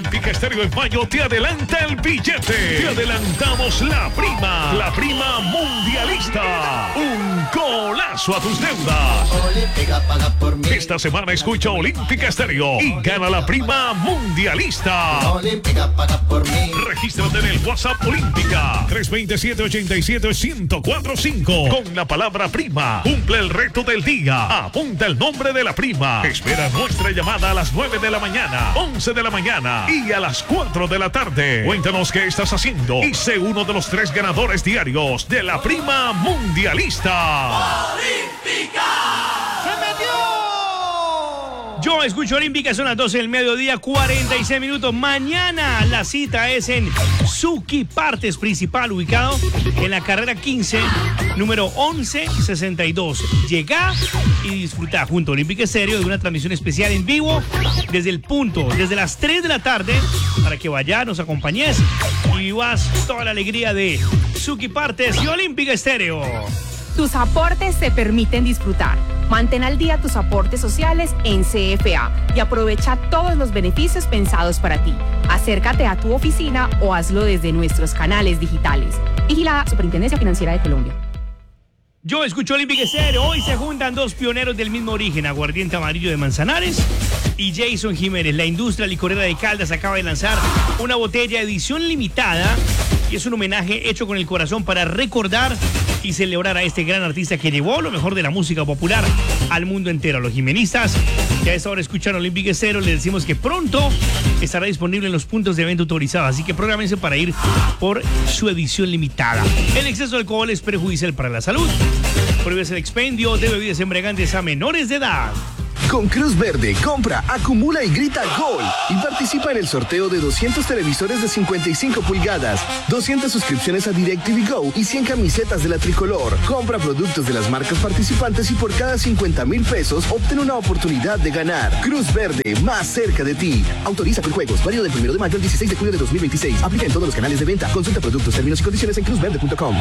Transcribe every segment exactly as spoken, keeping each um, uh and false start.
Olímpica Estéreo en mayo te adelanta el billete. Te adelantamos la prima. La prima mundialista. Un golazo a tus deudas. Olímpica paga por mí. Esta semana escucha Olímpica Estéreo y gana la prima mundialista. Olímpica paga por mí. Regístrate en el WhatsApp Olímpica tres dos siete, ocho siete, uno cero cuatro cinco con la palabra prima. Cumple el reto del día. Apunta el nombre de la prima. Espera nuestra llamada a las nueve de la mañana, once de la mañana y a las cuatro de la tarde. Cuéntanos qué estás haciendo y sé uno de los tres ganadores diarios de la prima mundialista. ¡Olímpica! ¡Se metió! Yo escucho Olímpica, son las doce del mediodía, cuarenta y seis minutos. Mañana la cita es en Suki Partes Principal, ubicado en la carrera quince, número once sesenta y dos. Llega y disfruta junto a Olímpica Estéreo de una transmisión especial en vivo desde el punto, desde las tres de la tarde, para que vayas, nos acompañes y vivas toda la alegría de Suki Partes y Olímpica Estéreo. Tus aportes se permiten disfrutar. Mantén al día tus aportes sociales en C F A y aprovecha todos los beneficios pensados para ti. Acércate a tu oficina o hazlo desde nuestros canales digitales. Vigilada Superintendencia Financiera de Colombia. Yo escucho Olímpica Estéreo. Hoy se juntan dos pioneros del mismo origen, Aguardiente Amarillo de Manzanares y Jason Jiménez. La industria licorera de Caldas acaba de lanzar una botella edición limitada y es un homenaje hecho con el corazón para recordar y celebrar a este gran artista que llevó lo mejor de la música popular al mundo entero. A los jimenistas que a esta hora escuchan Olímpica Estéreo, les decimos que pronto estará disponible en los puntos de venta autorizados, así que prográmense para ir por su edición limitada. El exceso de alcohol es perjudicial para la salud. Prohíbes el expendio de bebidas embriagantes a menores de edad. Con Cruz Verde, compra, acumula y grita gol. Y participa en el sorteo de doscientos televisores de cincuenta y cinco pulgadas, doscientas suscripciones a DirecTV Go y cien camisetas de la tricolor. Compra productos de las marcas participantes y por cada cincuenta mil pesos obtén una oportunidad de ganar. Cruz Verde, más cerca de ti. Autoriza con juegos, válido del primero de mayo al dieciséis de julio de dos mil veintiséis. Aplica en todos los canales de venta. Consulta productos, términos y condiciones en cruz verde punto com.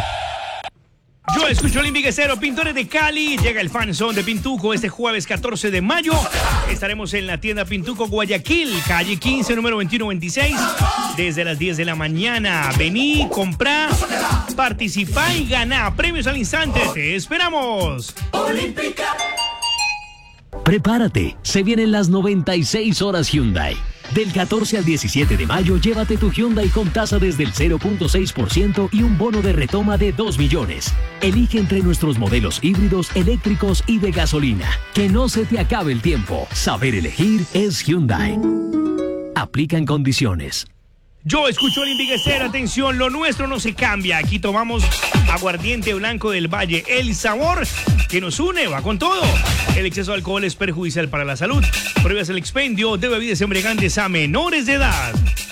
Yo escucho Olímpica Estéreo. Pintores de Cali, llega el Fan Zone de Pintuco este jueves catorce de mayo. Estaremos en la tienda Pintuco Guayaquil, calle quince, número veintiuno veintiséis, desde las diez de la mañana. Vení, comprá, participá y ganá premios al instante. Te esperamos. Olímpica. Prepárate, se vienen las noventa y seis horas Hyundai. Del catorce al diecisiete de mayo, llévate tu Hyundai con tasa desde el cero punto seis por ciento y un bono de retoma de dos millones. Elige entre nuestros modelos híbridos, eléctricos y de gasolina. Que no se te acabe el tiempo. Saber elegir es Hyundai. Aplican condiciones. Yo escucho Olímpica Estéreo, atención, lo nuestro no se cambia. Aquí tomamos aguardiente blanco del Valle. El sabor que nos une va con todo. El exceso de alcohol es perjudicial para la salud. Prohíbas el expendio de bebidas embriagantes a menores de edad.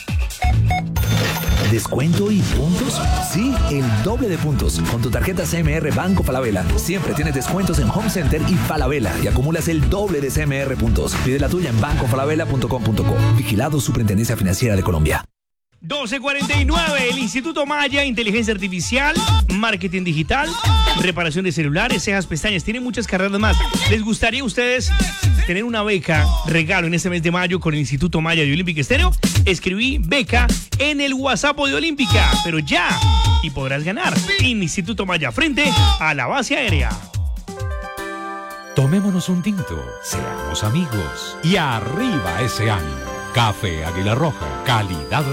¿Descuento y puntos? Sí, el doble de puntos. Con tu tarjeta C M R Banco Falabella siempre tienes descuentos en Home Center y Falabella y acumulas el doble de C M R puntos. Pide la tuya en banco falabella punto com punto co. Vigilado Superintendencia Financiera de Colombia. doce cuarenta y nueve, el Instituto Maya, Inteligencia Artificial, Marketing Digital, Reparación de Celulares, Cejas, Pestañas, tienen muchas carreras más. ¿Les gustaría a ustedes tener una beca regalo en este mes de mayo con el Instituto Maya de Olímpica Estéreo? Escribí beca en el WhatsApp de Olímpica, pero ya, y podrás ganar en Instituto Maya frente a la base aérea. Tomémonos un tinto, seamos amigos y arriba ese ánimo. Café Águila Roja, calidad